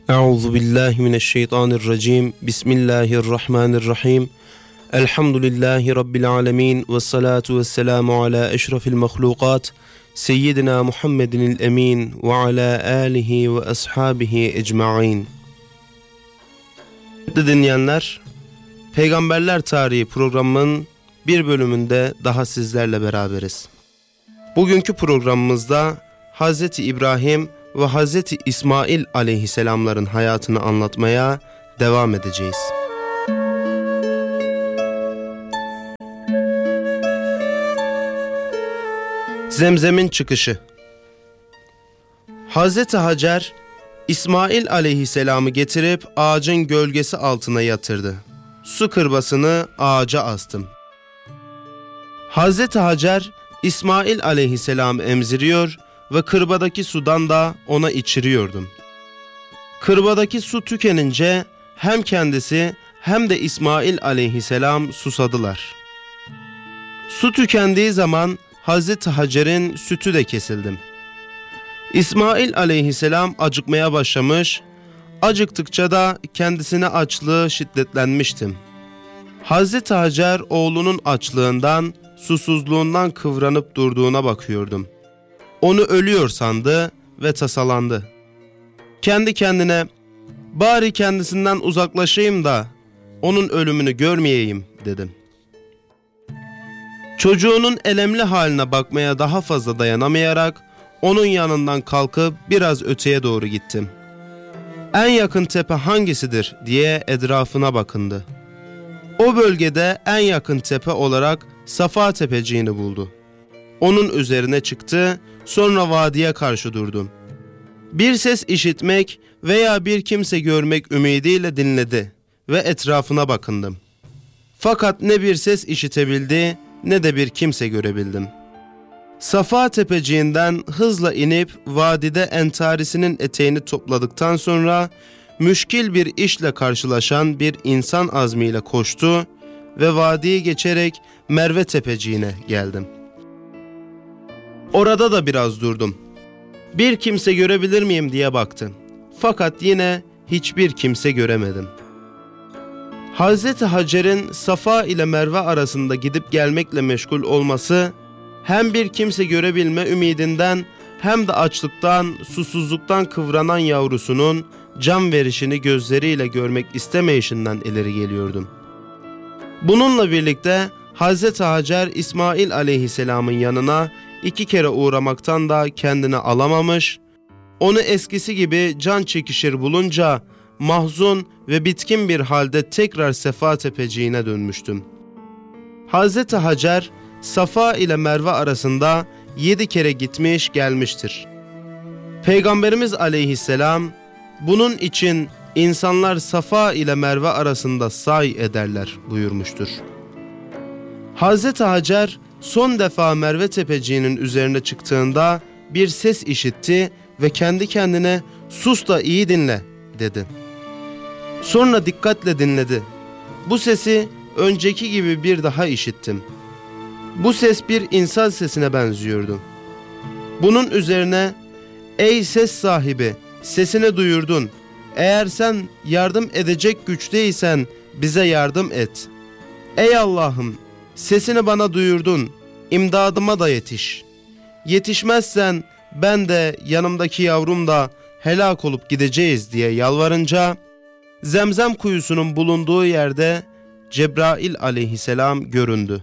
Euzu billahi mineşşeytanirracim. Bismillahirrahmanirrahim. Elhamdülillahi rabbil alamin ve salatu vesselamu ala eşrefil mahlukat seyyidina Muhammedinil emin ve ala alihi ve ashabihi ecmaîn. Dinleyenler, Peygamberler Tarihi programının bir bölümünde daha sizlerle beraberiz. Bugünkü programımızda Hazreti İbrahim ve Hazreti İsmail aleyhisselamların hayatını anlatmaya devam edeceğiz. Zemzem'in çıkışı. Hazreti Hacer, İsmail aleyhisselamı getirip ağacın gölgesi altına yatırdı. Su kırbasını ağaca astım. Hazreti Hacer, İsmail aleyhisselamı emziriyor ve kırbadaki sudan da ona içiriyordum. Kırbadaki su tükenince hem kendisi hem de İsmail aleyhisselam susadılar. Su tükendiği zaman Hazreti Hacer'in sütü de kesildim. İsmail aleyhisselam acıkmaya başlamış, acıktıkça da kendisine açlığı şiddetlenmiştim. Hazreti Hacer oğlunun açlığından, susuzluğundan kıvranıp durduğuna bakıyordum. Onu ölüyor sandı ve tasalandı. Kendi kendine, bari kendisinden uzaklaşayım da onun ölümünü görmeyeyim dedim. Çocuğunun elemli haline bakmaya daha fazla dayanamayarak onun yanından kalkıp biraz öteye doğru gittim. En yakın tepe hangisidir diye etrafına bakındı. O bölgede en yakın tepe olarak Safa Tepeciğini buldu. Onun üzerine çıktı, sonra vadiye karşı durdum. Bir ses işitmek veya bir kimse görmek ümidiyle dinledi ve etrafına bakındım. Fakat ne bir ses işitebildi ne de bir kimse görebildim. Safa Tepeciğinden hızla inip vadide entarisinin eteğini topladıktan sonra müşkil bir işle karşılaşan bir insan azmiyle koştu ve vadiyi geçerek Merve Tepeciğine geldim. Orada da biraz durdum. Bir kimse görebilir miyim diye baktım. Fakat yine hiçbir kimse göremedim. Hazreti Hacer'in Safa ile Merve arasında gidip gelmekle meşgul olması, hem bir kimse görebilme ümidinden hem de açlıktan, susuzluktan kıvranan yavrusunun can verişini gözleriyle görmek istemeyişinden ileri geliyordum. Bununla birlikte Hazreti Hacer İsmail aleyhisselamın yanına 2 kere uğramaktan da kendini alamamış, onu eskisi gibi can çekişir bulunca mahzun ve bitkin bir halde tekrar Safa Tepeciğine dönmüştüm. Hazreti Hacer Safa ile Merve arasında 7 kere gitmiş gelmiştir. Peygamberimiz aleyhisselam bunun için insanlar Safa ile Merve arasında say ederler buyurmuştur. Hazreti Hacer son defa Merve Tepeciğinin üzerine çıktığında bir ses işitti ve kendi kendine "Sus da iyi dinle" dedi. Sonra dikkatle dinledi. Bu sesi önceki gibi bir daha işittim. Bu ses bir insan sesine benziyordu. Bunun üzerine "Ey ses sahibi, sesini duyurdun. Eğer sen yardım edecek güçteysen bize yardım et. Ey Allah'ım, sesini bana duyurdun, imdadıma da yetiş. Yetişmezsen ben de yanımdaki yavrum da helak olup gideceğiz" diye yalvarınca Zemzem kuyusunun bulunduğu yerde Cebrail aleyhisselam göründü.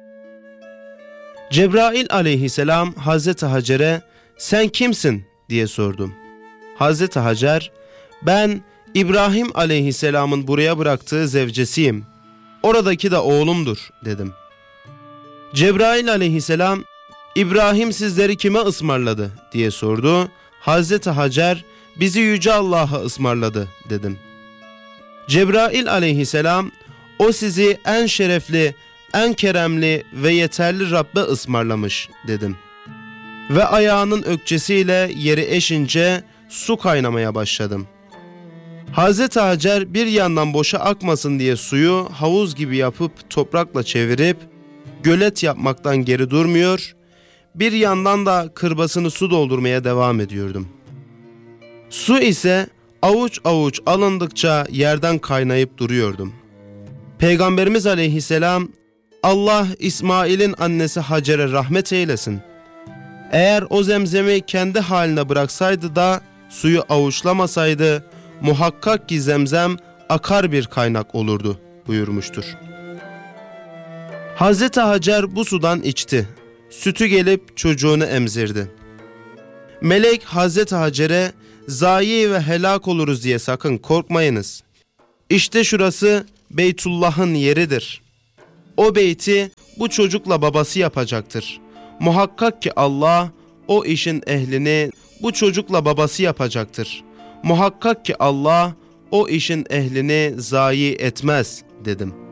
Cebrail aleyhisselam Hazreti Hacer'e "Sen kimsin?" diye sordum. Hazreti Hacer, "Ben İbrahim aleyhisselamın buraya bıraktığı zevcesiyim. Oradaki de oğlumdur" dedim. Cebrail aleyhisselam, "İbrahim sizleri kime ısmarladı?" diye sordu. Hazreti Hacer, "Bizi Yüce Allah'a ısmarladı" dedim. Cebrail aleyhisselam, "O sizi en şerefli, en keremli ve yeterli Rabbe ısmarlamış" dedim. Ve ayağının ökçesiyle yeri eşince su kaynamaya başladım. Hazreti Hacer bir yandan boşa akmasın diye suyu havuz gibi yapıp toprakla çevirip gölet yapmaktan geri durmuyor, bir yandan da kırbasını su doldurmaya devam ediyordum. Su ise avuç avuç alındıkça yerden kaynayıp duruyordum. Peygamberimiz aleyhisselam, Allah İsmail'in annesi Hacer'e rahmet eylesin. Eğer o zemzemi kendi haline bıraksaydı da suyu avuçlamasaydı, muhakkak ki zemzem akar bir kaynak olurdu buyurmuştur. Hazreti Hacer bu sudan içti. Sütü gelip çocuğunu emzirdi. Melek Hazreti Hacer'e zayi ve helak oluruz diye sakın korkmayınız. İşte şurası Beytullah'ın yeridir. O beyti bu çocukla babası yapacaktır. Muhakkak ki Allah o işin ehlini bu çocukla babası yapacaktır. Muhakkak ki Allah o işin ehlini zayi etmez dedim.